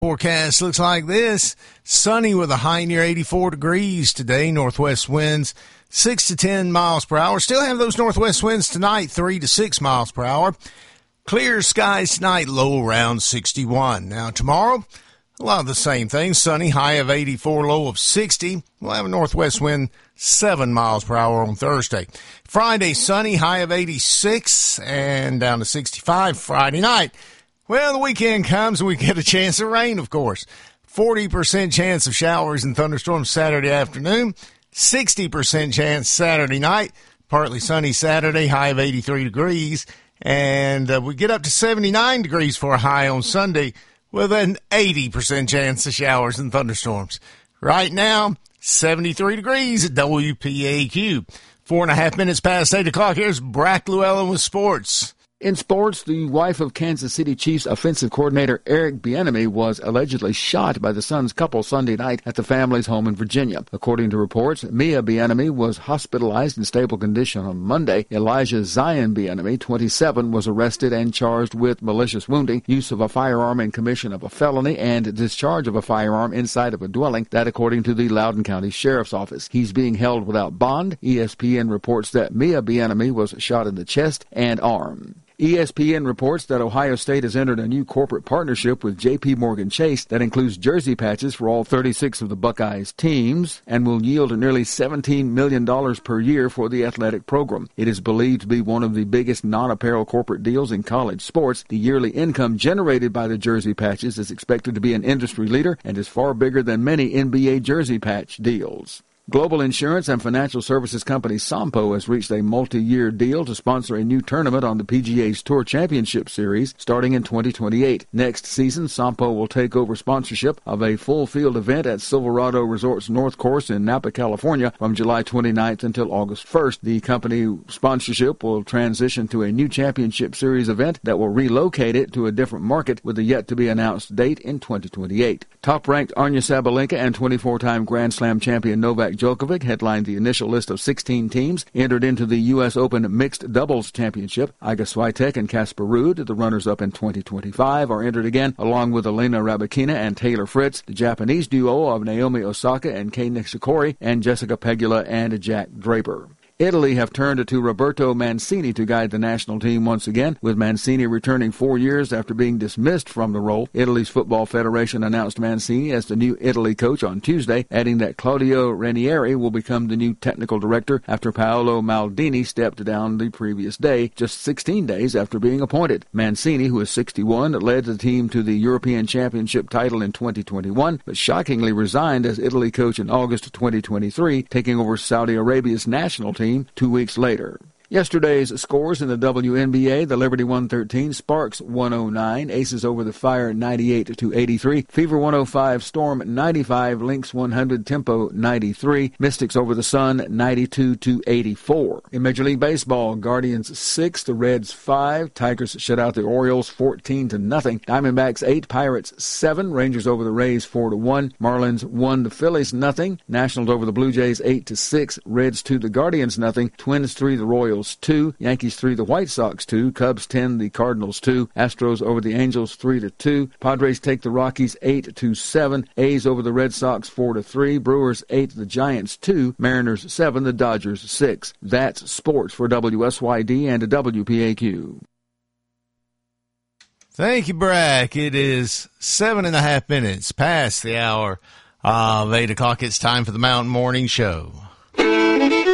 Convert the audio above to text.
Forecast looks like this. Sunny with a high near 84 degrees today. Northwest winds 6 to 10 miles per hour. Still have those northwest winds tonight, 3 to 6 miles per hour. Clear skies tonight, low around 61. Now tomorrow, a lot of the same thing. Sunny, high of 84, low of 60. We'll have a northwest wind 7 miles per hour on Thursday. Friday, sunny, high of 86 and down to 65. Friday night, well, the weekend comes and we get a chance of rain, of course. 40% chance of showers and thunderstorms Saturday afternoon. 60% chance Saturday night. Partly sunny Saturday, high of 83 degrees. And we get up to 79 degrees for a high on Sunday with an 80% chance of showers and thunderstorms. Right now, 73 degrees at WPAQ. 4.5 minutes past 8 o'clock. Here's Brack Llewellyn with sports. In sports, the wife of Kansas City Chiefs offensive coordinator Eric Bieniemy was allegedly shot by the Suns couple Sunday night at the family's home in Virginia. According to reports, Mia Bieniemy was hospitalized in stable condition on Monday. Elijah Zion Bieniemy, 27, was arrested and charged with malicious wounding, use of a firearm in commission of a felony, and discharge of a firearm inside of a dwelling. That according to the Loudoun County Sheriff's Office. He's being held without bond. ESPN reports that Mia Bieniemy was shot in the chest and arm. ESPN reports that Ohio State has entered a new corporate partnership with J.P. Morgan Chase that includes jersey patches for all 36 of the Buckeyes teams and will yield nearly $17 million per year for the athletic program. It is believed to be one of the biggest non-apparel corporate deals in college sports. The yearly income generated by the jersey patches is expected to be an industry leader and is far bigger than many NBA jersey patch deals. Global insurance and financial services company Sompo has reached a multi-year deal to sponsor a new tournament on the PGA's Tour Championship Series starting in 2028. Next season, Sompo will take over sponsorship of a full-field event at Silverado Resort's North Course in Napa, California from July 29th until August 1st. The company sponsorship will transition to a new Championship Series event that will relocate it to a different market with a yet-to-be-announced date in 2028. Top-ranked Arya Sabalenka and 24-time Grand Slam champion Novak Djokovic headlined the initial list of 16 teams entered into the U.S. Open Mixed Doubles Championship. Iga Swiatek and Casper Ruud, the runners-up in 2025, are entered again, along with Elena Rybakina and Taylor Fritz, the Japanese duo of Naomi Osaka and Kei Nishikori, and Jessica Pegula and Jack Draper. Italy have turned to Roberto Mancini to guide the national team once again, with Mancini returning 4 years after being dismissed from the role. Italy's Football Federation announced Mancini as the new Italy coach on Tuesday, adding that Claudio Ranieri will become the new technical director after Paolo Maldini stepped down the previous day, just 16 days after being appointed. Mancini, who is 61, led the team to the European Championship title in 2021, but shockingly resigned as Italy coach in August 2023, taking over Saudi Arabia's national team 2 weeks later. Yesterday's scores in the WNBA, the Liberty 113, Sparks 109, Aces over the Fire 98-83, Fever 105, Storm 95, Lynx 100, Tempo 93, Mystics over the Sun 92-84. In Major League Baseball, Guardians 6, the Reds 5, Tigers shut out the Orioles 14-0, Diamondbacks 8, Pirates 7, Rangers over the Rays 4-1, Marlins 1, the Phillies 0, Nationals over the Blue Jays 8-6, Reds 2, the Guardians 0, Twins 3, the Royals 2, Yankees 3, the White Sox 2, Cubs 10, the Cardinals 2, Astros over the Angels 3-2, Padres take the Rockies 8-7, A's over the Red Sox 4-3, Brewers 8, the Giants 2, Mariners 7, the Dodgers 6. That's sports for WSYD and WPAQ. Thank you, Brack. It is 7.5 minutes past the hour of 8 o'clock. It's time for the Mountain Morning Show.